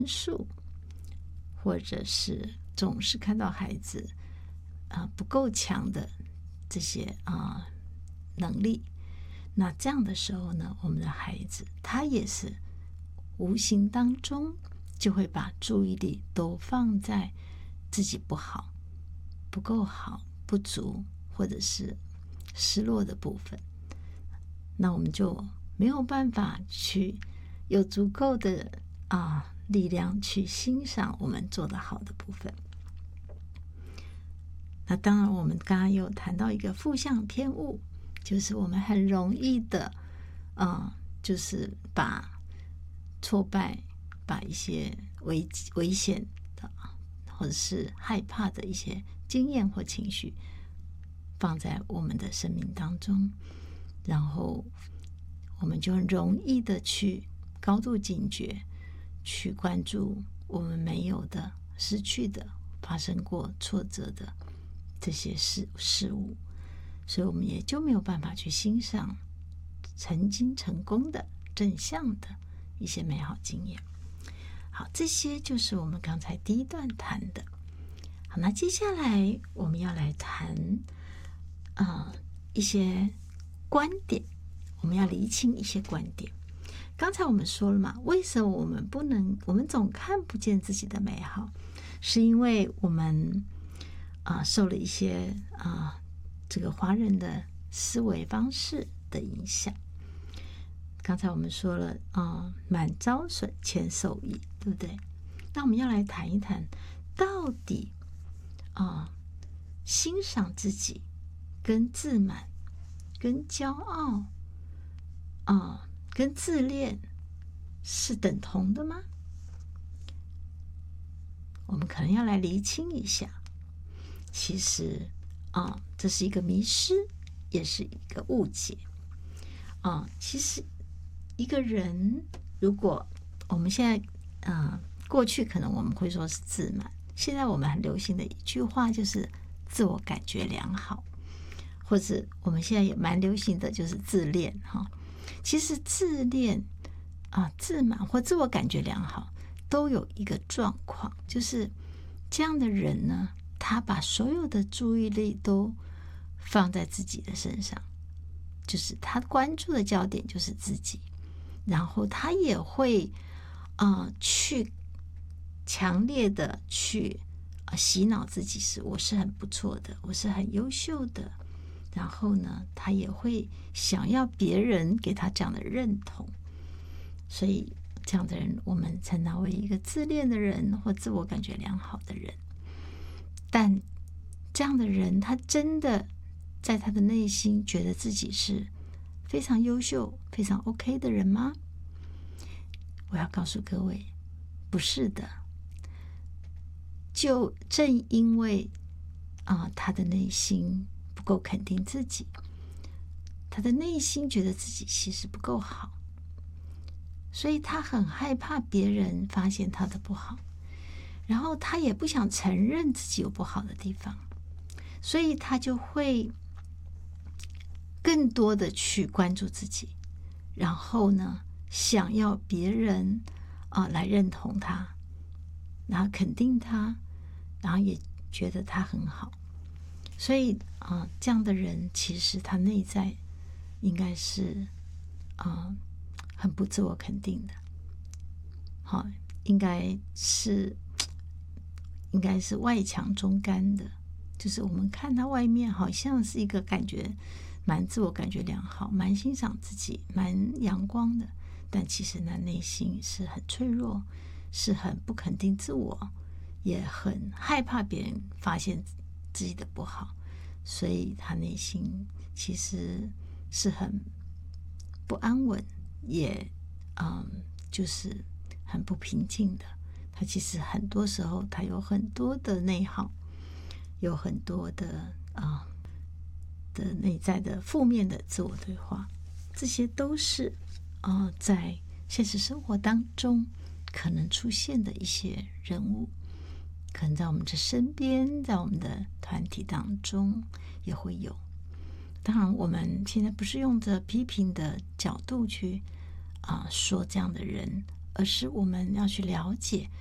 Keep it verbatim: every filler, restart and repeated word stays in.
数，或者是总是看到孩子啊、呃、不够强的这些啊、呃、能力，那这样的时候呢，我们的孩子他也是无形当中就会把注意力都放在自己不好、不够好、不足或者是失落的部分，那我们就没有办法去有足够的啊力量去欣赏我们做得好的部分。那当然我们刚刚有谈到一个负向偏误，就是我们很容易的啊、呃，就是把挫败，把一些危危险的或者是害怕的一些经验或情绪放在我们的生命当中，然后我们就很容易的去高度警觉，去关注我们没有的、失去的、发生过挫折的这些事事物，所以我们也就没有办法去欣赏曾经成功的正向的一些美好经验。好，这些就是我们刚才第一段谈的。好，那接下来我们要来谈呃一些观点，我们要厘清一些观点。刚才我们说了嘛，为什么我们不能，我们总看不见自己的美好，是因为我们啊、呃、受了一些啊、呃、这个华人的思维方式的影响。刚才我们说了啊，满招损，谦受益，对不对？那我们要来谈一谈，到底啊、呃，欣赏自己跟自满、跟骄傲啊、呃、跟自恋是等同的吗？我们可能要来厘清一下。其实啊、呃，这是一个迷失，也是一个误解啊、呃。其实一个人，如果我们现在呃，过去可能我们会说是自满，现在我们很流行的一句话就是自我感觉良好，或者我们现在也蛮流行的就是自恋哈。其实自恋啊、呃、自满或自我感觉良好都有一个状况，就是这样的人呢，他把所有的注意力都放在自己的身上，就是他关注的焦点就是自己，然后他也会呃去强烈的去、呃、洗脑自己是我是很不错的，我是很优秀的，然后呢他也会想要别人给他这样的认同，所以这样的人我们称他为一个自恋的人或自我感觉良好的人。但这样的人他真的在他的内心觉得自己是非常优秀非常 OK 的人吗？我要告诉各位，不是的。就正因为啊、呃，他的内心不够肯定自己，他的内心觉得自己其实不够好，所以他很害怕别人发现他的不好，然后他也不想承认自己有不好的地方，所以他就会更多的去关注自己，然后呢想要别人啊、呃、来认同他，然后肯定他，然后也觉得他很好。所以啊、呃，这样的人其实他内在应该是啊、呃、很不自我肯定的，好，应该是应该是外强中干的，就是我们看他外面好像是一个感觉蛮自我感觉良好，蛮欣赏自己，蛮阳光的，但其实他内心是很脆弱，是很不肯定自我，也很害怕别人发现自己的不好，所以他内心其实是很不安稳，也嗯，就是很不平静的。他其实很多时候他有很多的内耗，有很多的啊、呃、的内在的负面的自我对话，这些都是啊、呃、在现实生活当中可能出现的一些人物，可能在我们的身边，在我们的团体当中也会有。当然我们现在不是用着批评的角度去啊、呃、说这样的人而是我们要去了解